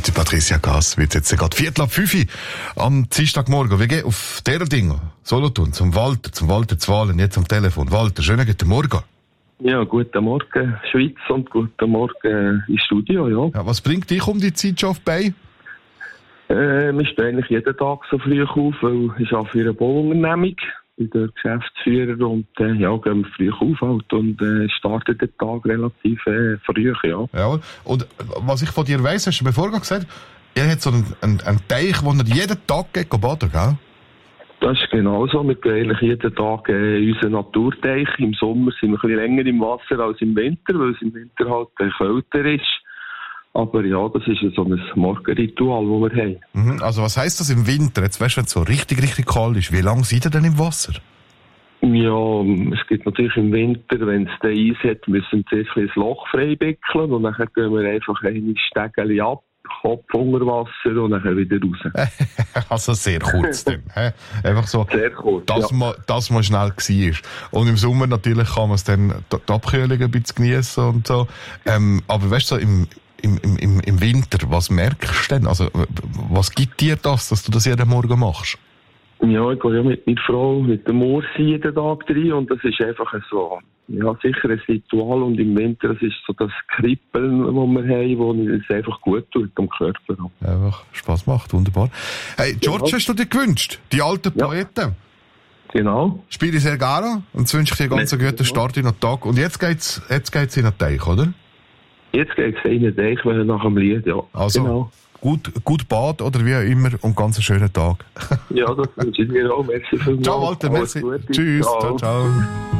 Mit der Patricia Gass wird jetzt gerade 4:45 am Dienstagmorgen. Wir gehen auf Derdingen, Solothurn, zum Walter Zwalen, jetzt am Telefon. Walter, schönen guten Morgen. Ja, guten Morgen Schweiz und guten Morgen ins Studio, ja. Ja, was bringt dich um die Zeit schon bei? Wir stehen eigentlich jeden Tag so früh auf, weil ich arbeite für eine Bauunternehmung, bin der Geschäftsführer und gehen wir früh auf halt und starten den Tag relativ früh, ja. Ja. Und was ich von dir weiss, hast du mir vorhin gesagt, ihr habt so einen Teich, wo ihr jeden Tag geht baden, gell? Das ist genau so. Wir gehen eigentlich jeden Tag in unseren Naturteich. Im Sommer sind wir ein bisschen länger im Wasser als im Winter, weil es im Winter halt kälter ist. Aber ja, das ist so ein Morgenritual, das wir haben. Also was heisst das im Winter? Jetzt weißt du, wenn es so richtig kalt ist, wie lange seid ihr denn im Wasser? Ja, es gibt natürlich im Winter, wenn es den Eis hat, müssen wir zuerst ein Loch freibickeln und dann gehen wir einfach ein Stegeli ab, Kopf unter Wasser und dann wieder raus. Also sehr kurz dann. Einfach so, sehr kurz, dass man schnell war. Und im Sommer natürlich kann man es dann die Abkühlung ein bisschen geniessen und so. Aber weißt du, so im Winter, was merkst du denn? Also, was gibt dir das, dass du das jeden Morgen machst? Ja, ich gehe ja mit meiner Frau, mit dem Ursi jeden Tag rein und das ist einfach so, ja, sicher ein Ritual und im Winter, das ist so das Kribbeln, das wir haben, wo es einfach gut tut am Körper. Einfach Spass macht, wunderbar. Hey, George, hast du dir gewünscht? Die alten Poeten? Genau. Spiele sehr gerne und jetzt wünsche ich dir ganz einen guten Start in den Tag. Und jetzt geht's in den Teich, oder? Jetzt geht's in den Teich, nach dem Lied, ja. Also, genau. Gut Bad oder wie auch immer und ganz einen schönen Tag. Ja, das wünsche ich dir auch. Merci vielmals. Ciao, Walter, merci. Tschüss, ciao.